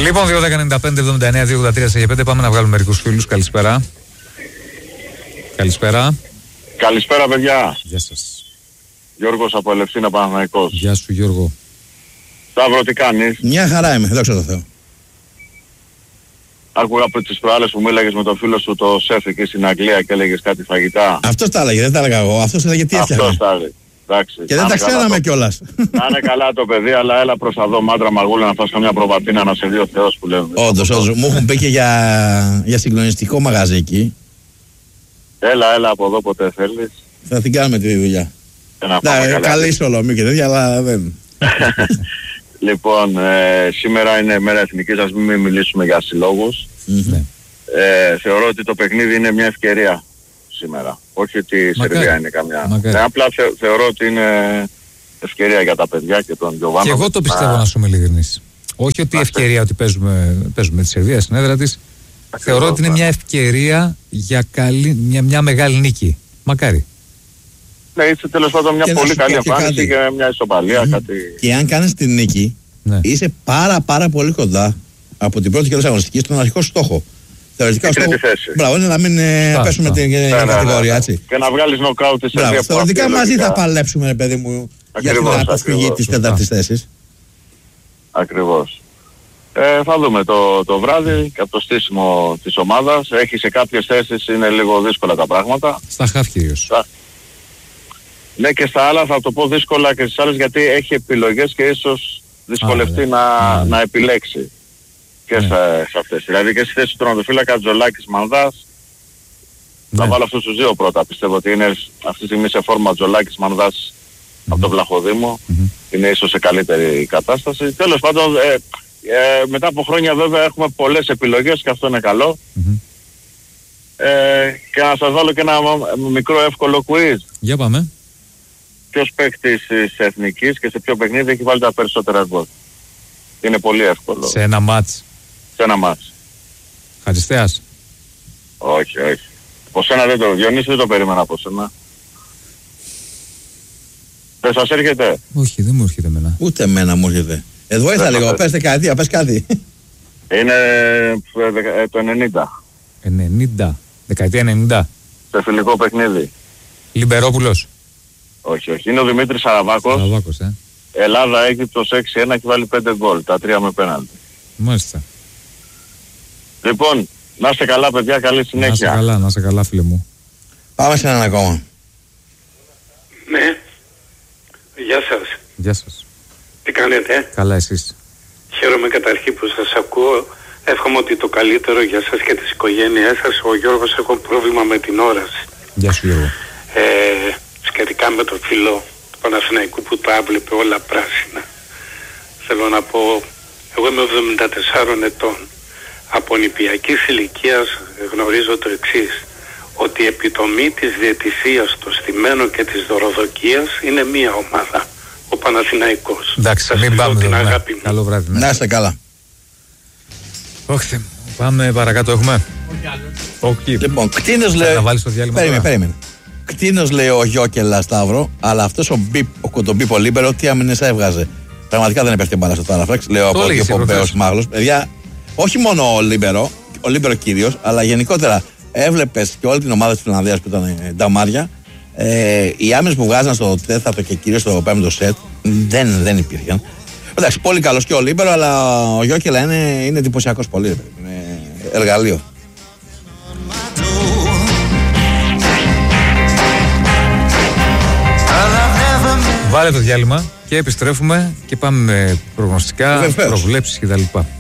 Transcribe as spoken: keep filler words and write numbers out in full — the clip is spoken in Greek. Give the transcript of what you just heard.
Λοιπόν, δύο δέκα ενενήντα πέντε εβδομήντα εννέα δύο ογδόντα τρία σαράντα πέντε. Πάμε να βγάλουμε μερικούς φίλους. Καλησπέρα. Καλησπέρα. Καλησπέρα, παιδιά. Γεια σας. Γιώργος από Ελευσίνα, Παναθηναϊκός. Γεια σου, Γιώργο. Σταύρο, τι κάνεις? Μια χαρά είμαι, δόξα τω Θεώ. Άκουγα από τις προάλλες που μίλαγες με τον φίλο σου το σεφ εκεί στην Αγγλία και έλεγες κάτι φαγητά. Αυτός τα έλεγε, δεν τα έλεγα εγώ. Αυτός έλεγε τι έφτιαχνε. Αυτός τα έλεγε. Εντάξει. Και δεν τα ξέραμε το... κιόλας. Να είναι καλά το παιδί, αλλά έλα προς εδώ μάντρα μαγούλα να φας καμιά προβατίνα να σε δει ο Θεός που λέμε. Όντως, όντως. Μου έχουν πει και για, για συγκλονιστικό μαγαζί εκεί. Έλα, έλα από εδώ ποτέ θέλεις. Θα την κάνουμε τη δουλειά. Ναι, καλή σολομή και τέτοια, αλλά δεν... Λοιπόν, ε, σήμερα είναι μέρα εθνικής, ας μην μιλήσουμε για συλλόγους. Mm-hmm. Ε, θεωρώ ότι το παιχνίδι είναι μια ευκαιρία σήμερα. Όχι ότι η Σερβία είναι καμιά. Ναι, απλά θε, θεωρώ ότι είναι ευκαιρία για τα παιδιά και τον Γιωβάνο. Και εγώ το πιστεύω, να, να σου είμαι ειλικρινής. Όχι ότι η ευκαιρία ότι παίζουμε, παίζουμε τη Σερβία στην έδρα της. Θεωρώ ότι είναι μια ευκαιρία για καλή, μια, μια μεγάλη νίκη. Μακάρι. Ναι, είσαι τέλος πάντων μια και πολύ καλή εμφάνιση και, και μια ισοπαλία. Mm-hmm. Κάτι... Και αν κάνεις την νίκη, ναι, είσαι πάρα πάρα πολύ κοντά από την πρώτη και αγωνιστική στον αρχικό στόχο. Θεωρητικά ο στόχος, μπράβο, είναι να μην Στά, πέσουμε στά. την ναι, κατηγορία, έτσι. Και να βγάλεις νοκάουτ σε Σερβία. Θεωρητικά μαζί θα παλέψουμε, ρε παιδί μου, για την αποφυγή της τέταρτης θέσης. Ακριβώς. Ε, θα δούμε το, το βράδυ και από το στήσιμο της ομάδας. Έχει σε κάποιες θέσεις είναι λίγο δύσκολα τα πράγματα. Στα χαφ κυρίως. Στα... Ναι, και στα άλλα θα το πω δύσκολα και στις άλλες γιατί έχει επιλογές και ίσως δυσκολευτεί Α, να, ναι. να επιλέξει και ναι. σε, σε αυτές. Δηλαδή και στη θέση του τερματοφύλακα Τζολάκης Μανδάς. Ναι. Θα βάλω αυτούς τους δύο πρώτα. Πιστεύω ότι είναι αυτή τη στιγμή σε φόρμα Τζολάκης Μανδάς mm-hmm. από τον Βλαχοδήμο. Mm-hmm. Είναι ίσως σε καλύτερη κατάσταση. Τέλος πάντων, ε, ε, μετά από χρόνια βέβαια έχουμε πολλές επιλογές και αυτό είναι καλό. Mm-hmm. Ε, και να σας βάλω και ένα μικρό εύκολο quiz. Για πάμε. Ποιος παίκτης της εθνικής και σε ποιο παιχνίδι έχει βάλει τα περισσότερα γκολ? Είναι πολύ εύκολο. Σε ένα μάτς. Σε ένα μάτς. Χατζηστέας. Όχι, όχι. Από σένα δεν το, Διονύση δεν το περίμενα από σένα. Δεν σας έρχεται? Όχι, δεν μου έρχεται εμένα. Ούτε εμένα μου έρχεται. Εδώ ήρθα λίγο, πες δεκαετία, πες κάτι. Είναι ε, το ενενήντα. ενενήντα. Δεκαετία ενενήντα. Σε φιλικό παιχνίδι. Λιμπερόπουλος. Όχι, όχι. Είναι ο Δημήτρης Σαραβάκος. Σαραβάκος, ε. Ελλάδα, Αίγυπτος έξι ένα και βάλει πέντε γκολ. Τα τρία με πέναλτι. Μάλιστα. Λοιπόν, να είστε καλά παιδιά, καλή συνέχεια. Να είστε καλά, να είστε καλά φίλε μου. Πάμε σε έναν ακόμα. Ναι. Γεια σας. Γεια σας. Τι κάνετε? Καλά εσείς? Χαίρομαι καταρχήν που σας ακούω. Εύχομαι ότι το καλύτερο για σας και τις οικογένειές σας. Ο Γιώργος, έχω πρόβλημα με την όραση. Γεια σου Γιώργο. Ε, σχετικά με το φιλό του Παναθηναϊκού που τα έβλεπε όλα πράσινα. Θέλω να πω, εγώ είμαι εβδομήντα τεσσάρων ετών. Από νηπιακής ηλικίας γνωρίζω το εξής, ότι η επιτομή της διαιτησίας, το στημένο και της δωροδοκίας είναι μία ομάδα, ο Παναθηναϊκός. Εντάξει, μην πάμε την αγάπη μου. Καλό βράδυ. Ναι. Να είστε καλά. Όχι, πάμε παρακάτω, έχουμε. Όχι. Λοιπόν, κτίνος λέει... Να βάλεις το διάλειμμα. Περίμενε, περίμενε. Κτίνος λέει ο Γιώκελα Σταύρο, αλλά αυτός ο μπιπ, ο κοντομπίπο Λίμπερο, τι άμυνες έβγαζε. Πραγματικά δεν έπαιχε μπάλα στο Τάραφλεξ, λέω από ο Πομπέος Μάγλος. Παιδιά, όχι μόνο ο Λίμπερο, ο Λίμπερο κύριος, αλλά γενικότερα έβλεπες και όλη την ομάδα της Φιλανδίας που ήταν νταμάρια. Ε, οι άμυνες που βγάζαν στο τέταρτο και κυρίως στο πέμπτο σετ δεν, δεν υπήρχαν. Εντάξει, πολύ καλός και ο Λίμπερο, αλλά ο Γιώκελα είναι, είναι εντυπωσιακός πολύ. Είναι εργαλείο. Βάλε το διάλειμμα και επιστρέφουμε και πάμε με προγνωστικά, προβλέψεις κτλ.